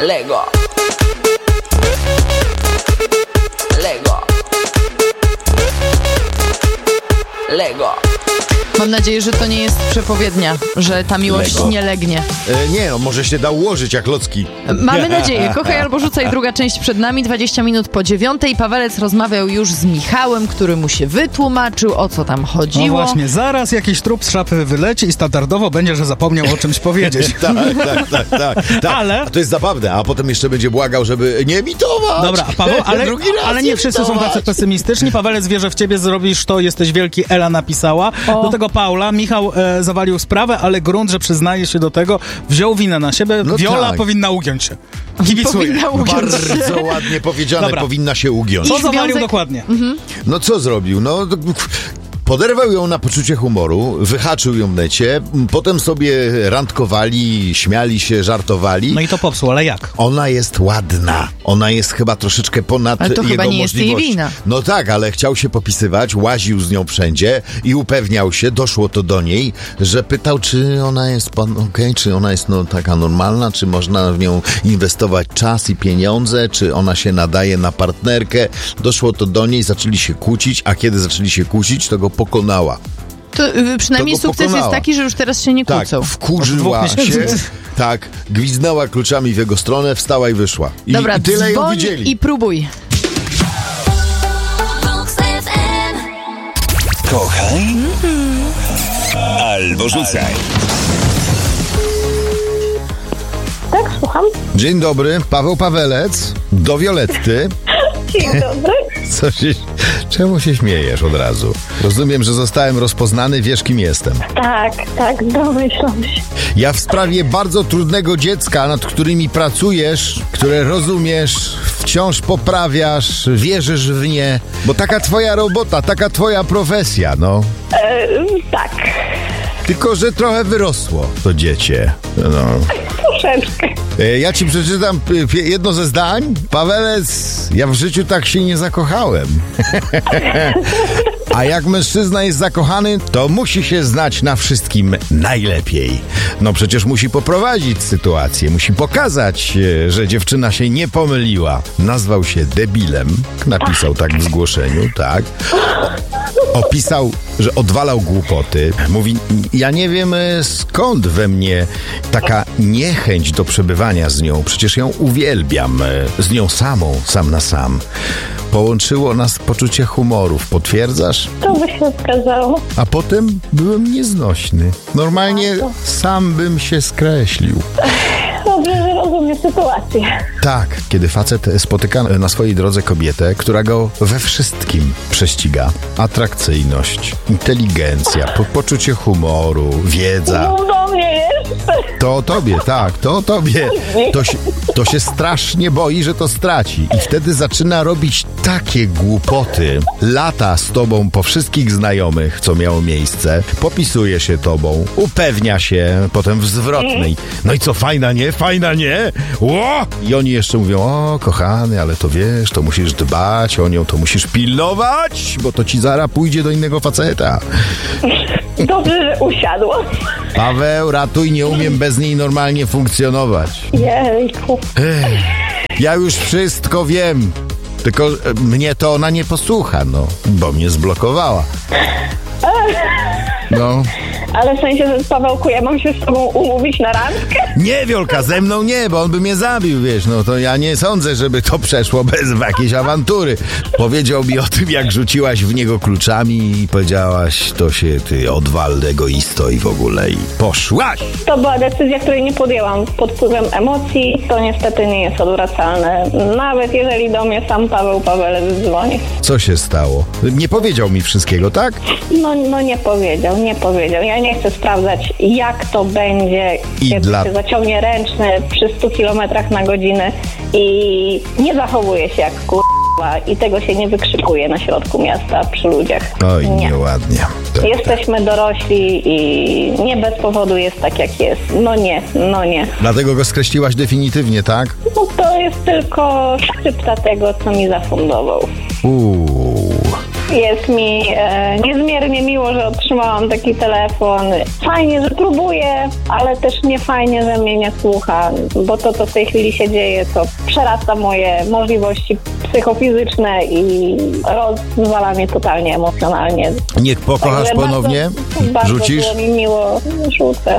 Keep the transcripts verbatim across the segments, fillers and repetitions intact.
Lego. Lego. Lego. Mam nadzieję, że to nie jest przepowiednia, że ta miłość Lego. nie legnie. E, nie, no może się da ułożyć jak locki. Mamy nadzieję. Kochaj albo rzucaj, druga część przed nami, dwadzieścia minut po dziewiątej. Pawelec rozmawiał już z Michałem, który mu się wytłumaczył, o co tam chodziło. No właśnie, zaraz jakiś trup z szafy wyleci i standardowo będzie, że zapomniał o czymś powiedzieć. tak, tak, tak, tak, tak. Ale- A to jest zabawne, a potem jeszcze będzie błagał, żeby nie emitować. Dobra, Paweł, ale, Drugi raz ale nie wszyscy są emitować. tacy pesymistyczni. Pawelec wie, że w ciebie zrobisz to, jesteś wielki, Ela napisała. O. Do tego Paula, Michał e, zawalił sprawę, ale grunt, że przyznaje się do tego, wziął winę na siebie. No Wiola tak. powinna ugiąć się. Kibicuję. Powinna ugiąć się. Bardzo ładnie powiedziane, Dobra. powinna się ugiąć. Co I zawalił związek- dokładnie? No co zrobił? No... Poderwał ją na poczucie humoru, wyhaczył ją w necie, potem sobie randkowali, śmiali się, żartowali. No i to popsuł, ale jak? Ona jest ładna. Ona jest chyba troszeczkę ponad Ale to jego chyba nie jest jej możliwości. wina. No tak, ale chciał się popisywać, łaził z nią wszędzie i upewniał się, doszło to do niej, że pytał, czy ona jest pan okej, czy ona jest no, taka normalna, czy można w nią inwestować czas i pieniądze, czy ona się nadaje na partnerkę. Doszło to do niej, zaczęli się kłócić, a kiedy zaczęli się kłócić, to go pokonała. To y, przynajmniej To go sukces pokonała. jest taki, że już teraz się nie Tak, kłócą. wkurzyła Od dwóch się, miesięcy. tak, gwizdnęła kluczami w jego stronę, wstała i wyszła. I, Dobra, i tyle ją dzwoń widzieli. i próbuj. Kochaj albo rzucaj. Tak, słucham. Dzień dobry, Paweł Pawelec, do Violetty. Dzień dobry. Co się, czemu się śmiejesz od razu? Rozumiem, że zostałem rozpoznany, wiesz kim jestem. Tak, tak, domyślam się. Ja w sprawie bardzo trudnego dziecka, nad którymi pracujesz, które rozumiesz, wciąż poprawiasz, wierzysz w nie, bo taka twoja robota, taka twoja profesja, no. E, tak, Tylko, że trochę wyrosło to dziecię, no. troszeczkę. E, Ja ci przeczytam p- p- jedno ze zdań. Pawelec, ja w życiu tak się nie zakochałem. A jak mężczyzna jest zakochany, to musi się znać na wszystkim najlepiej. No przecież musi poprowadzić sytuację, musi pokazać, e, że dziewczyna się nie pomyliła. Nazwał się debilem, napisał tak w zgłoszeniu, tak. Opisał, że odwalał głupoty. Mówi, ja nie wiem e, skąd we mnie taka niechęć do przebywania z nią. Przecież ją uwielbiam. e, Z nią samą, sam na sam. Połączyło nas poczucie humorów. Potwierdzasz? To by się zgadzało. A potem byłem nieznośny. Normalnie sam bym się skreślił. Dobrze, że rozumiem sytuację. Tak, kiedy facet spotyka na swojej drodze kobietę, która go we wszystkim prześciga. Atrakcyjność, inteligencja, po- poczucie humoru, wiedza. No do mnie jeszcze. To o tobie, tak, to o tobie. To się, to się strasznie boi, że to straci. I wtedy zaczyna robić takie głupoty. Lata z tobą po wszystkich znajomych, co miało miejsce. Popisuje się tobą, upewnia się, potem w zwrotnej. No i co, fajna nie? Fajna nie? Ło! I oni jeszcze mówią, o kochany, ale to wiesz, to musisz dbać o nią, to musisz pilnować, bo to ci zaraz pójdzie do innego faceta. Dobrze, że usiadłam. Paweł, ratuj, nie umiem bez niej normalnie funkcjonować. Jejku. Ja już wszystko wiem, tylko e, mnie to ona nie posłucha, no, bo mnie zblokowała. No, Ale w sensie, że Pawełku, ja mam się z tobą umówić na randkę? nie Wiolka, ze mną nie, bo on by mnie zabił, wiesz, no to ja nie sądzę, żeby to przeszło bez jakiejś awantury. Powiedział mi o tym, jak rzuciłaś w niego kluczami i powiedziałaś, to się ty odwal egoisto i w ogóle i poszłaś. To była decyzja, której nie podjęłam pod wpływem emocji. To niestety nie jest odwracalne. Nawet jeżeli do mnie sam Paweł Pawelec dzwoni. Co się stało? Nie powiedział mi wszystkiego, tak? No, no nie powiedział, nie powiedział. Ja nie chcę sprawdzać, jak to będzie, I kiedy dla- się zaciągnie ręczny przy stu kilometrach na godzinę i nie zachowuje się jak k***a i tego się nie wykrzykuje na środku miasta przy ludziach. Oj, nie. nieładnie. Tak. Jesteśmy dorośli i nie bez powodu jest tak, jak jest. No nie, no nie. Dlatego go skreśliłaś definitywnie, tak? No to jest tylko szczypta tego, co mi zafundował. Uuu. Jest mi e, niezmiernie miło, że otrzymałam taki telefon. Fajnie, że próbuję, ale też nie fajnie, że mnie nie słucha, bo to, co w tej chwili się dzieje, to przerasta moje możliwości psychofizyczne i rozwala mnie totalnie emocjonalnie. Niech pokochasz Także ponownie? Bardzo, bardzo Rzucisz? było mi miło, rzucę.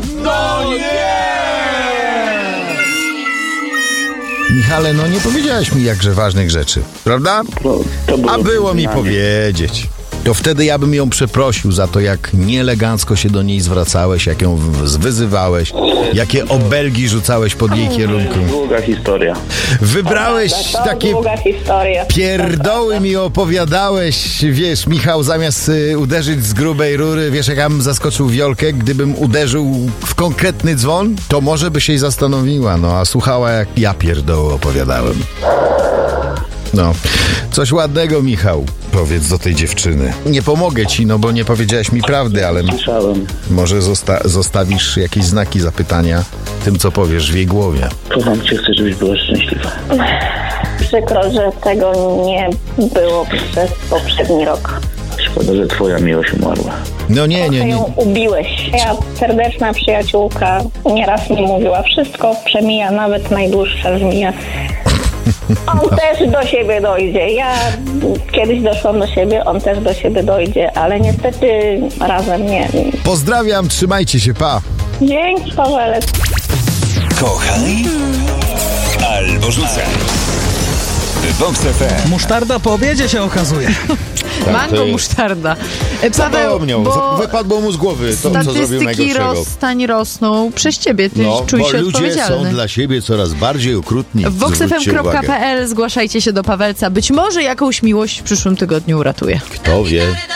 Michale, no nie powiedziałeś mi jakże ważnych rzeczy, prawda? No, to było A było mi wyznanie. powiedzieć. To wtedy ja bym ją przeprosił za to, jak nieelegancko się do niej zwracałeś, jak ją w- wyzywałeś, jakie obelgi rzucałeś pod jej kierunkiem. Długa historia. Wybrałeś To takie długa historia. pierdoły mi opowiadałeś, wiesz, Michał, zamiast y, uderzyć z grubej rury, wiesz, jak ja bym zaskoczył Wiolkę, gdybym uderzył w konkretny dzwon, to może by się jej zastanowiła, no, a słuchała, jak ja pierdoły opowiadałem. No, coś ładnego, Michał, powiedz do tej dziewczyny. Nie pomogę ci, no bo nie powiedziałeś mi prawdy, ale Słyszałem. może zosta- zostawisz jakieś znaki zapytania tym, co powiesz w jej głowie. Kocham cię, chcę, żebyś była szczęśliwa. Przykro, że tego nie było przez poprzedni rok. Szkoda, że twoja miłość umarła. No nie, nie, Ty nie. ją ubiłeś. Ja, serdeczna przyjaciółka, nieraz mi mówiła, wszystko przemija, nawet najdłuższa żmija. On też do siebie dojdzie. Ja kiedyś doszłam do siebie, on też do siebie dojdzie, ale niestety razem nie. Pozdrawiam, trzymajcie się, pa. Dzięki, Pawelec. Kochaj albo rzucaj. Vox F M. Musztarda po obiedzie się okazuje. Mango to- musztarda. E, Paweł, Zapomniał, bo wypadło mu z głowy to, co zrobił statystyki najgorszego. rozstań rosną przez ciebie. Ty No, czuj bo się ludzie są odpowiedzialny. dla siebie coraz bardziej okrutni. w vox f m Zwróćcie kropka uwagę. p l zgłaszajcie się do Pawelca. Być może jakąś miłość w przyszłym tygodniu uratuje. Kto wie?